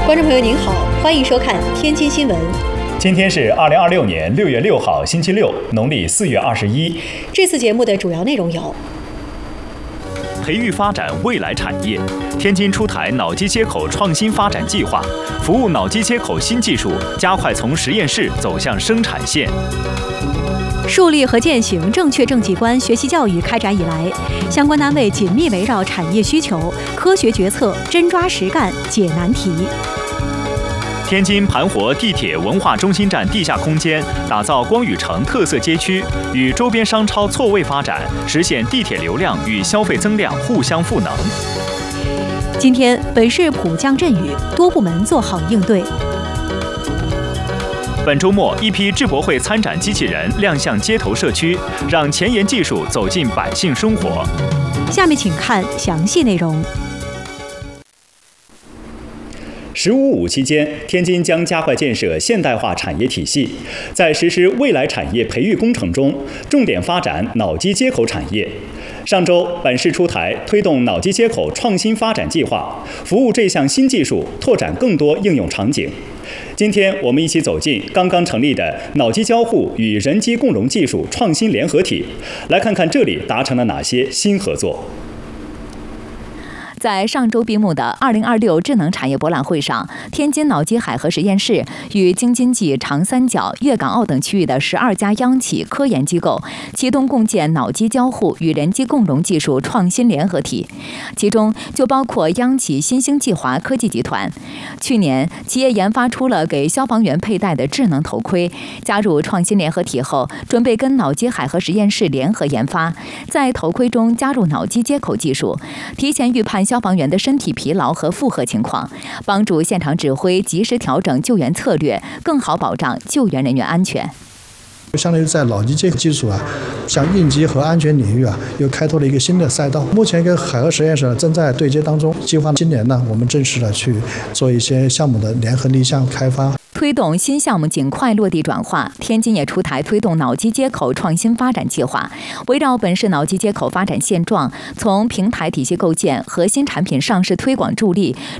观众朋友您好，欢迎收看天津新闻。 今天是2026年6月6号，星期六，农历4月21。 这次节目的主要内容有： 培育发展未来产业，天津出台脑机接口创新发展计划，服务脑机接口新技术加快从实验室走向生产线。 树立和践行正确政绩观学习教育开展以来，相关单位紧密围绕产业需求，科学决策，真抓实干，解难题。 天津盘活地铁文化中心站地下空间，打造光宇城特色街区，与周边商超错位发展，实现地铁流量与消费增量互相赋能。 今天本市普降阵雨，多部门做好应对。 本周末，一批智博会参展机器人亮相街头社区，让前沿技术走进百姓生活。 下面请看详细内容。 “15+5”期间，天津将加快建设现代化产业体系，在实施未来产业培育工程中，重点发展脑机接口产业。上周，本市出台推动脑机接口创新发展计划，服务这项新技术拓展更多应用场景。今天，我们一起走进刚刚成立的脑机交互与人机共融技术创新联合体，来看看这里达成了哪些新合作。 在上周闭幕的2026智能产业博览会上，天津脑机海河实验室与京津冀长三角、粤港澳等区域的12家央企科研机构启动共建脑机交互与人机共融技术创新联合体，其中就包括央企新兴计华科技集团。去年，企业研发出了给消防员佩戴的智能头盔，加入创新联合体后，准备跟脑机海河实验室联合研发，在头盔中加入脑机接口技术，提前预判消防员的身体疲劳和负荷情况，帮助现场指挥及时调整救援策略，更好保障救援人员安全。 相当于在脑机接口技术像应急和安全领域又开拓了一个新的赛道。目前跟海河实验室正在对接当中，计划今年我们正式的去做一些项目的联合立项开发。 推动新项目尽快落地转化，天津也出台推动脑机接口创新发展计划，围绕本市脑机接口发展现状，从平台体系构建、核心产品上市推广助力、